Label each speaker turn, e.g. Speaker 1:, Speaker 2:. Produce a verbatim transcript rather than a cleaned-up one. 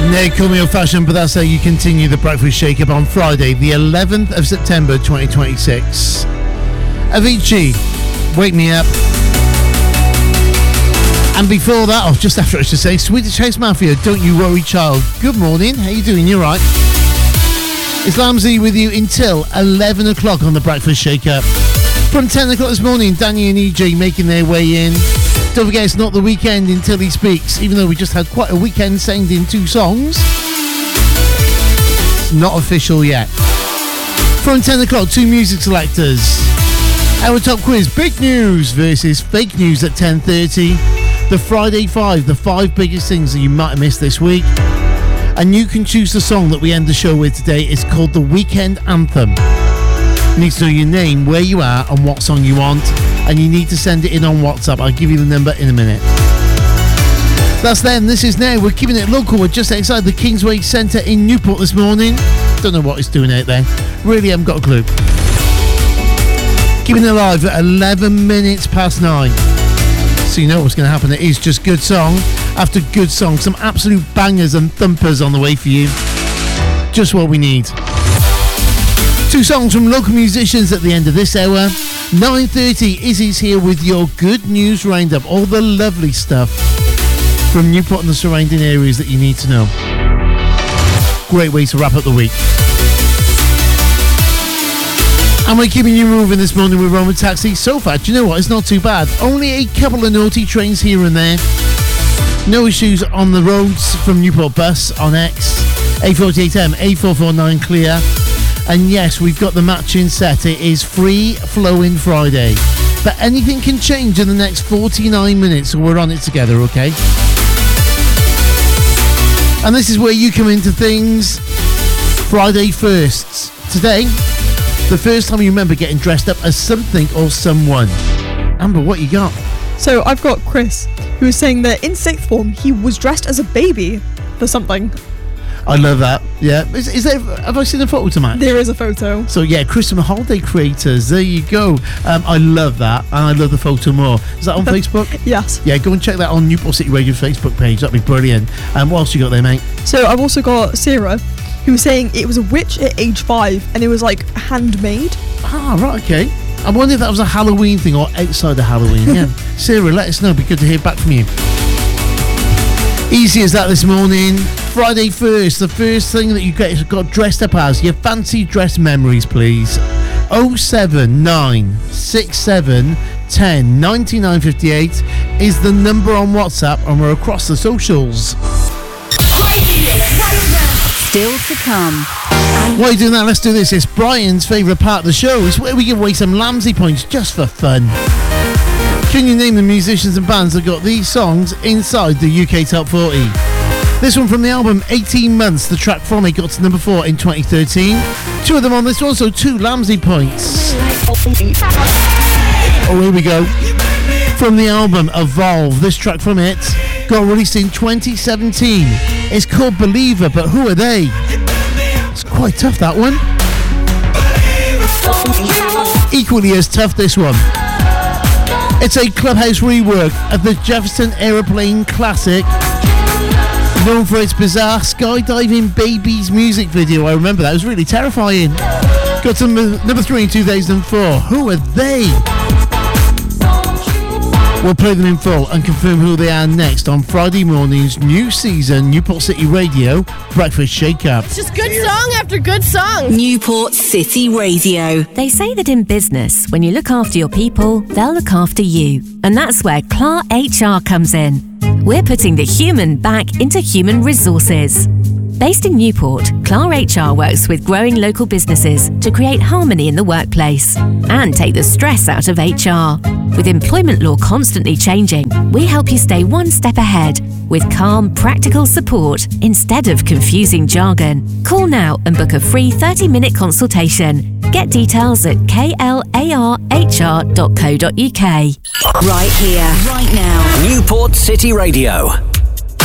Speaker 1: They call me old fashioned, but that's how you continue the Breakfast Shake Up on Friday, the eleventh of September twenty twenty-six. Avicii, Wake Me Up. And before that, or just after I should say, Swedish House Mafia, Don't You Worry Child. Good morning, how you doing? You right? It's Lamsey with you until eleven o'clock on the Breakfast Shake Up. From ten o'clock this morning, Danny and E J making their way in. Don't forget, it's not the weekend until he speaks, even though we just had quite a weekend sending two songs. It's not official yet. From ten o'clock, two music selectors. Our top quiz, big news versus fake news at ten thirty. The Friday Five, the five biggest things that you might have missed this week. And you can choose the song that we end the show with today. It's called The Weekend Anthem. You need to know your name, where you are, and what song you want. And you need to send it in on WhatsApp. I'll give you the number in a minute. That's then. This is now. We're keeping it local. We're just outside the Kingsway Centre in Newport this morning. Don't know what it's doing out there. Really haven't got a clue. Keeping it live at eleven minutes past nine. So you know what's going to happen. It is just good song after good song. Some absolute bangers and thumpers on the way for you. Just what we need. Two songs from local musicians at the end of this hour. nine thirty, Izzy's here with your good news roundup. All the lovely stuff from Newport and the surrounding areas that you need to know. Great way to wrap up the week. And we're keeping you moving this morning with Roman Taxi. So far, do you know what? It's not too bad. Only a couple of naughty trains here and there. No issues on the roads from Newport Bus on X. A forty-eight M, A four forty-nine clear. And yes, we've got the matching set. It is Free Flowing Friday. But anything can change in the next forty-nine minutes, so we're on it together, okay? And this is where you come into things. Friday firsts. Today, the first time you remember getting dressed up as something or someone. Amber, what you got?
Speaker 2: So I've got Chris, who was saying that in sixth form, he was dressed as a baby for something.
Speaker 1: I love that. Yeah. Is, is there, have I seen a photo to match?
Speaker 2: There is a photo.
Speaker 1: So yeah, Chris from Holiday Creators. There you go. Um, I love that. And I love the photo more. Is that on Facebook?
Speaker 2: Yes.
Speaker 1: Yeah, go and check that on Newport City Radio Facebook page. That'd be brilliant. And um, what else you got there, mate?
Speaker 2: So I've also got Sarah, who was saying it was a witch at age five and it was like handmade.
Speaker 1: Ah, right, okay. I wonder if that was a Halloween thing or outside of Halloween. Yeah. Sarah, let us know. It'd be good to hear back from you. Easy as that this morning. Friday first, the first thing that you get got dressed up as, your fancy dress memories, please. oh seven nine six seven one oh nine nine five eight is the number on WhatsApp, and we're across the socials.
Speaker 3: Still to come.
Speaker 1: While you're doing that, let's do this. It's Brian's favourite part of the show. It's where we give away some Lamsey points just for fun. Can you name the musicians and bands that got these songs inside the U K Top forty? This one from the album eighteen months. The track from it got to number four in twenty thirteen. Two of them on this one, so two Lamsey points. Oh, here we go. From the album Evolve, this track from it got released in twenty seventeen. It's called Believer, but who are they? It's quite tough, that one. Equally as tough, this one. It's a Clubhouse rework of the Jefferson Aeroplane classic, known for its bizarre skydiving babies music video. I remember that, it was really terrifying. Got to number three in two thousand four. Who are they? We'll play them in full and confirm who they are next on Friday morning's new season Newport City Radio Breakfast Shake Up.
Speaker 4: It's just good song after good song.
Speaker 3: Newport City Radio.
Speaker 5: They say that in business, when you look after your people, they'll look after you. And that's where C L A R H R comes in. We're putting the human back into human resources. Based in Newport, C L A R H R works with growing local businesses to create harmony in the workplace and take the stress out of H R. With employment law constantly changing, we help you stay one step ahead with calm, practical support instead of confusing jargon. Call now and book a free thirty-minute consultation. Get details at k l a r h r dot co dot u k.
Speaker 3: Right here, right now.
Speaker 6: Newport City Radio.